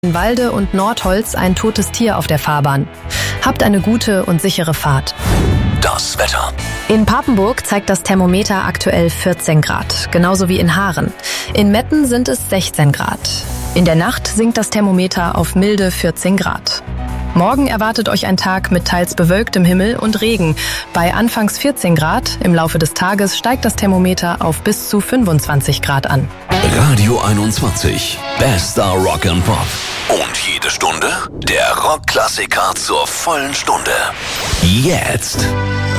In Walde und Nordholz ein totes Tier auf der Fahrbahn. Habt eine gute und sichere Fahrt. Das Wetter. In Papenburg zeigt das Thermometer aktuell 14 Grad, genauso wie in Haaren. In Metten sind es 16 Grad. In der Nacht sinkt das Thermometer auf milde 14 Grad. Morgen erwartet euch ein Tag mit teils bewölktem Himmel und Regen. Bei anfangs 14 Grad, im Laufe des Tages steigt das Thermometer auf bis zu 25 Grad an. Radio 21. Bester Rock and Pop. Und jede Stunde der Rockklassiker zur vollen Stunde. Jetzt.